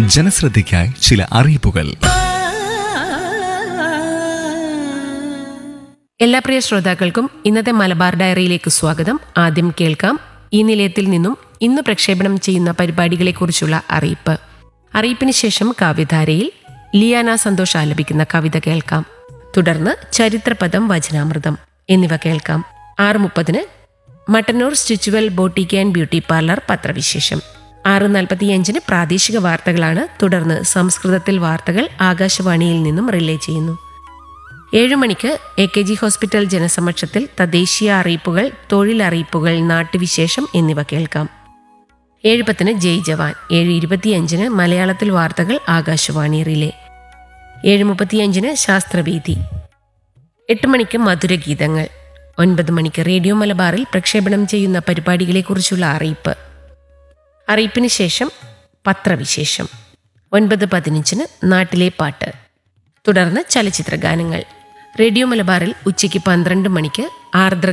ജനശ്രദ്ധയ്ക്കായി ചില അറിയിപ്പുകൾ. എല്ലാ പ്രിയ ശ്രോതാക്കൾക്കും ഇന്നത്തെ മലബാർ ഡയറിയിലേക്ക് സ്വാഗതം. ആദ്യം കേൾക്കാം ഈ നിലയത്തിൽ നിന്നും ഇന്ന് പ്രക്ഷേപണം ചെയ്യുന്ന പരിപാടികളെക്കുറിച്ചുള്ള അറിയിപ്പ്. അറിയിപ്പിന് ശേഷം കാവ്യധാരയിൽ ലിയാന സന്തോഷ് ആലപിക്കുന്ന കവിത കേൾക്കാം. തുടർന്ന് ചരിത്രപദം, വചനാമൃതം എന്നിവ കേൾക്കാം. 6:30 Mattannur സ്റ്റിച്ചുവൽ boutique and beauty parlour പത്രവിശേഷം. 6:45 പ്രാദേശിക വാർത്തകളാണ്. തുടർന്ന് സംസ്കൃതത്തിൽ വാർത്തകൾ ആകാശവാണിയിൽ നിന്നും റിലേ ചെയ്യുന്നു. 7 മണിക്ക് AKG ഹോസ്പിറ്റൽ ജനസമക്ഷത്തിൽ തദ്ദേശീയ അറിയിപ്പുകൾ, തൊഴിലറിയിപ്പുകൾ, നാട്ടുവിശേഷം എന്നിവ കേൾക്കാം. 7:10 ജയ് ജവാൻ. 7:25 മലയാളത്തിൽ വാർത്തകൾ ആകാശവാണി റിലേ. 7:35 ശാസ്ത്രവീഥി. 8 മണിക്ക് മധുരഗീതങ്ങൾ. 9 മണിക്ക് റേഡിയോ മലബാറിൽ പ്രക്ഷേപണം ചെയ്യുന്ന പരിപാടികളെക്കുറിച്ചുള്ള അറിയിപ്പ്. അറിയിപ്പിന് ശേഷം പത്രവിശേഷം. 9:15 നാട്ടിലെ പാട്ട്. തുടർന്ന് ചലച്ചിത്ര ഗാനങ്ങൾ. റേഡിയോ മലബാറിൽ ഉച്ചയ്ക്ക് 12 മണിക്ക് ആർദ്ര